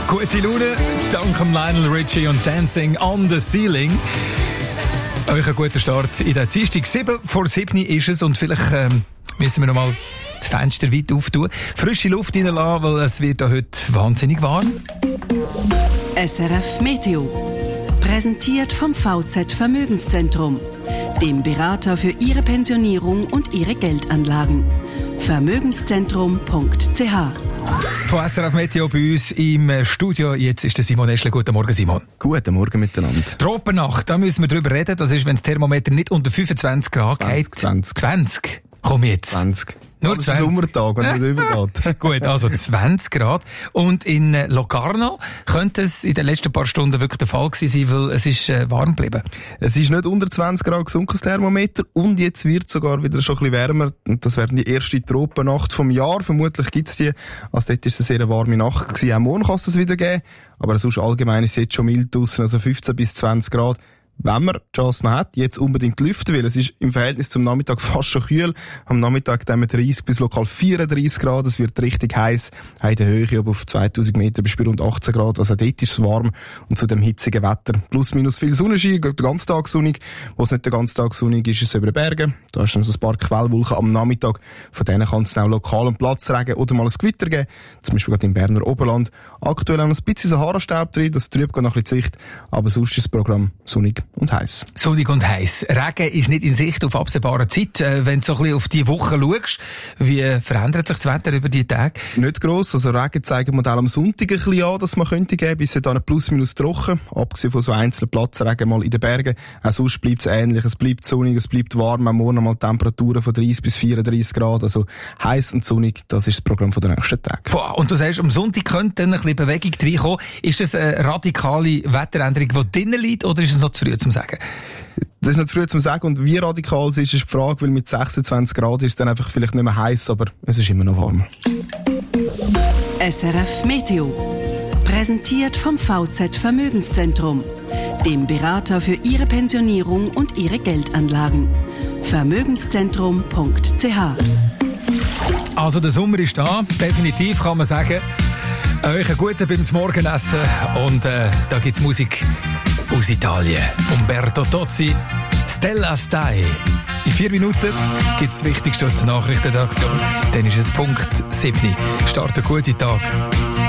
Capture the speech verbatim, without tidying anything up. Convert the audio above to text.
Gute Laune, dank Lionel Richie und Dancing on the Ceiling. Euch ein guter Start in der Dienstag. sieben vor sieben ist es und vielleicht ähm, müssen wir noch mal das Fenster weit auftun. Frische Luft reinlassen, weil es wird ja heute wahnsinnig warm. S R F Meteo. Präsentiert vom V Z Vermögenszentrum, dem Berater für Ihre Pensionierung und Ihre Geldanlagen. Vermögenszentrum punkt c h. Von S R F Meteo bei uns im Studio. Jetzt ist der Simon Eschle. Guten Morgen, Simon. Guten Morgen miteinander. Tropennacht, da müssen wir drüber reden. Das ist, wenn das Thermometer nicht unter fünfundzwanzig Grad geht. zwanzig. zwanzig. Komm jetzt. zwanzig. Nur das ist ein Sommertag, wenn es nicht übergeht. Gut, also zwanzig Grad. Und in Locarno könnte es in den letzten paar Stunden wirklich der Fall gewesen sein, weil es ist äh, warm geblieben. Es ist nicht unter zwanzig Grad gesunken, das Thermometer. Und jetzt wird es sogar wieder schon ein bisschen wärmer. Und das wäre die erste Tropennacht vom Jahr. Vermutlich gibt es die. Also dort war es eine sehr warme Nacht gewesen. Auch morgen kann es das wieder geben. Aber sonst allgemein ist es jetzt schon mild draussen, also fünfzehn bis zwanzig Grad. Wenn man die Chance noch hat, jetzt unbedingt lüften will. Es ist im Verhältnis zum Nachmittag fast schon kühl. Am Nachmittag haben wir dreißig bis lokal vierunddreißig Grad. Es wird richtig heiß. In der Höhe aber auf zweitausend Meter bis bei rund achtzehn Grad. Also dort ist es warm. Und zu dem hitzigen Wetter plus minus viel Sonnenschein, den ganzen Tag sonnig. Wo es nicht den ganzen Tag sonnig ist, ist es über den Bergen. Da hast du dann so ein paar Quellwolken am Nachmittag. Von denen kann es auch lokal einen Platzregen oder mal ein Gewitter geben. Zum Beispiel gerade im Berner Oberland. Aktuell auch noch ein bisschen Sahara-Staub drin. Das trübt noch ein bisschen die Sicht. Aber sonst ist das Programm sonnig und heiß. Sonnig und heiß. Regen ist nicht in Sicht auf absehbare Zeit. Äh, wenn du so ein bisschen auf die Woche schaust, wie verändert sich das Wetter über die Tage? Nicht gross. Also Regen zeigen Modell am Sonntag ein bisschen an, dass man könnte geben. Bis dann plus minus trocken. Abgesehen von so einzelnen Platzregen mal in den Bergen. Auch sonst bleibt es ähnlich. Es bleibt sonnig, es bleibt warm. Auch morgen mal Temperaturen von dreißig bis vierunddreißig Grad. Also heiß und sonnig, das ist das Programm der nächsten Tage. Boah, und du sagst, am Sonntag könnte dann ein bisschen Bewegung reinkommen. Ist das eine radikale Wetteränderung, die drinnen liegt, oder ist es noch zu früh zum Sagen? Das ist nicht früh zum Sagen. Und wie radikal es ist, ist die Frage, weil mit sechsundzwanzig Grad ist es dann einfach vielleicht nicht mehr heiß, aber es ist immer noch warm. S R F Meteo. Präsentiert vom V Z Vermögenszentrum, dem Berater für Ihre Pensionierung und Ihre Geldanlagen. Vermögenszentrum punkt c h. Also der Sommer ist da, definitiv kann man sagen. Euch einen guten beim Morgenessen und äh, da gibt's Musik aus Italien. Umberto Tozzi, Stella Stai. In vier Minuten gibt's das Wichtigste aus der Nachrichtenredaktion. Dann ist es Punkt sieben. Start einen guten Tag.